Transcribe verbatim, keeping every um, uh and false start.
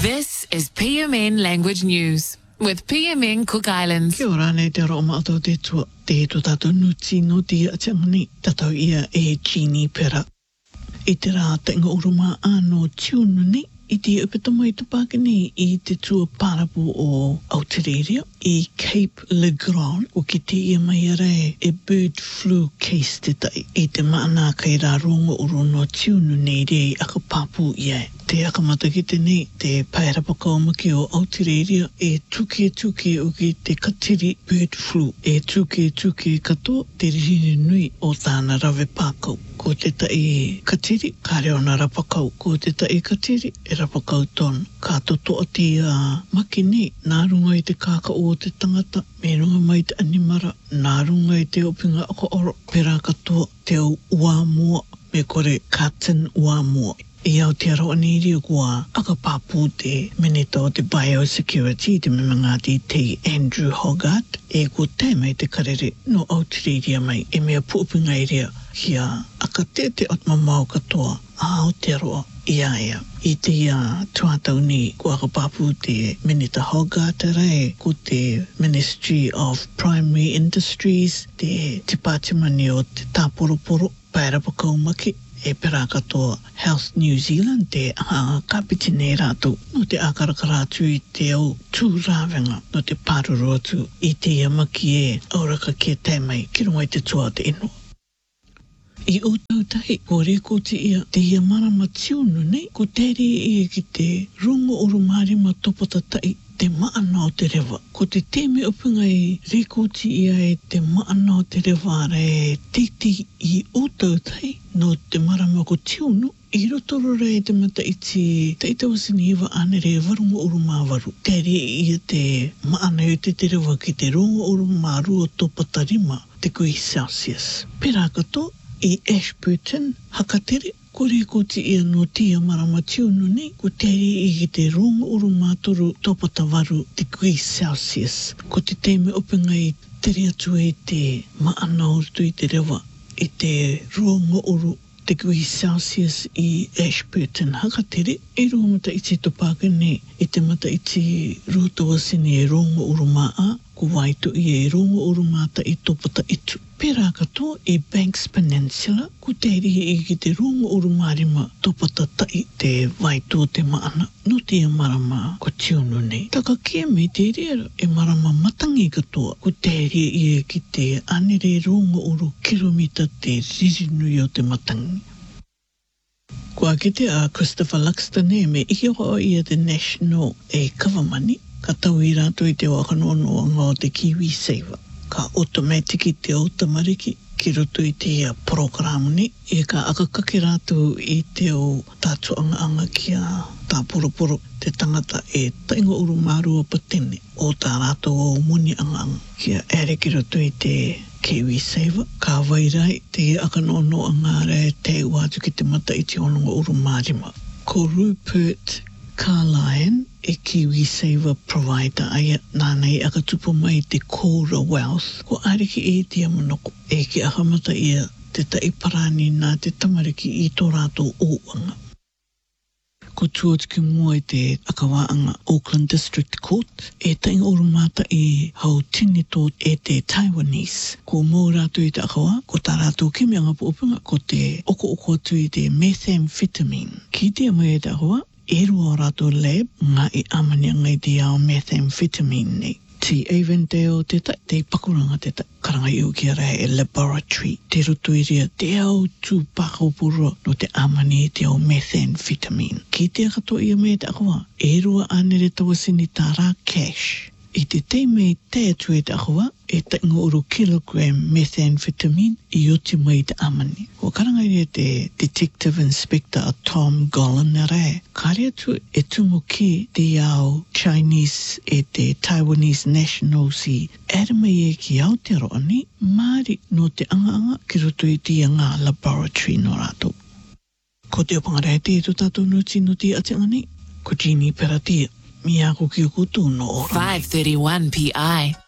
This is P M N Language News with P M N Cook Islands. Kia ora nei te roa mātou te tua, te to tātou nuti no te atiangani, tātou ia e Jeannie Pera. I te rā te inga uruma anō tiunu ni, i te upetama i te Pākeni i te tua parapu o Aotearoa i Cape Le Grand, o ki te ia mai arai e bird flu case te tai. I te maana kai rā rongo uro no tiunu nei rei aka papu ia. Te akamata ki te nei, te pairapaka o maki o Aotearoa e tuke tuke o ki te katiri bird flu. E tuke tuke katoa te riri nui o tāna rawe pākau. Ko te tai katiri, ka reo na rapakau. Ko te tai katiri, e rapakau tonu. Ka totoa te uh, maki nei, nā runga i te kāka o te tangata, me runga mai te animara, nā runga i te opinga ako oro, pera katoa te au ua mua, me kore katin ua mua. I Aotearoa ni ria kua aka papu te minita o te biosecurity, te memangati te Andrew Hogarth, e ko te mai te karere no Aotearoa mai, e mea puupinga i ria kia aka te te atmamau katoa a Aotearoa ia ia. I te ia tuatau ni ko aka papu te minita Hogarth rai, ko te Ministry of Primary Industries, te te pātimani o te tāporoporo, pairapakau maki, e pera katoa Health New Zealand te uh, kapiti nei rātou no te akarakara atu i te au tūrawenga no te pāruru atu i te iamaki e auraka kia te mai ki runga i te tua te ino. I o tautahi, ko reko te ia te ia marama tiunu nei, ko tere ia ki te rungo uru marima topata tai te maana o te rewa. Ko te teme opinga i reko te ia e te maana o te rewa re titi i o tautahi no te marama ko tiunu. I rotoro rei te mata i te teitawasini iwa ane re warunga uru māwaru. Tere ia te maana o te te rewa ki te rungo uru māru o topata rima te kui Celsius. Pera kato, i Ashburton, hakatere, ko reko te ia no tia marama tiunu nei, ko tere i ki te rongo uru mātoru topata waru degree Celsius. Ko te teme opinga i tere atu e te maana urutu i te rewa, i te rongo uru degree Celsius i Ashburton, hakatere, e rōmata i te Pākeni, i te mata i te rūtawasini e rongo uru maa, ko waitu i e rongo uru mata i topata itu. Pera katoa i Banks Peninsula, ko tere i ki te rongo uru marima topata tai te waitu o te maana, no te marama ko tiunu nei. Taka kia me te rera e marama matangi katoa, ko tere i ki te anere rongo uru kilomita te ririnui o te matangi. Kua kite a Christopher Luxton e me iki hoa ia te National e Kawamani, ka tau i rātou i te wakanono o te Kiwi Saver. Ka automatiki te automariki ki roto i te ia programu ni, e ka akakake rātou i te o tātou anga anga kia tā poroporo te tangata e taingo uru maru o patene o tā rātou o muni anga anga kia ere ki roto i te Kiwi Saver. Ka wairai te akanono anga re te wātu ki te mata i te ononga uru marima. Ko Rupert Carlyon e Kiwi Saver provider aia nānei aka tupu mai te Cora Wealth ko ariki e te amanoko e ki akamata ia te taiparani nā te tamariki i tō rātou oanga. Ko tuatiki mua i te akawaanga Auckland District Court e tainga urumata i hau tinito e te Taiwanese. Ko mō rātou i te akawa, ko tā rātou kimi anga puopinga ko te oko oko atu i te methamphetamine. Ki te amai e te akawa, e rua rātou lab ngā i amani ngai te ao methamphetamine nei. Ti Avondale te tai, te pakuranga te tai, karanga iu ki ara e laboratory. Te roto i ria te au tū pakopuro no te amani te ao methamphetamine. Ki te akato ia me te akawa, e rua anere tawasini tā rā cash. I te teime i te atu e te akawa, e tainga uru kilogram methamphetamine i oti mai te amani. Ko karanga ria te Detective Inspector Tom Golan re, kare atu e tungo ki te ao Chinese e te Taiwanese nationals i erama e ki Aotearoa ni, maari no te anga anga ki roto i te anga laboratory no rātou. Ko te opangare te tu tātou nuti no te atinga ni, ko Jeannie Pera te, mi ako ki o kutu no ora. five thirty-one P I